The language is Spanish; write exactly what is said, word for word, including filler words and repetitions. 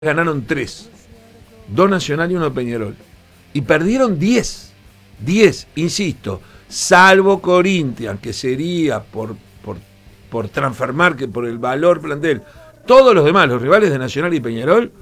ganaron tres, dos Nacional y uno Peñarol, y perdieron diez, diez, insisto, salvo Corinthians, que sería por, por, por transfermar, que por el valor plantel, todos los demás, los rivales de Nacional y Peñarol,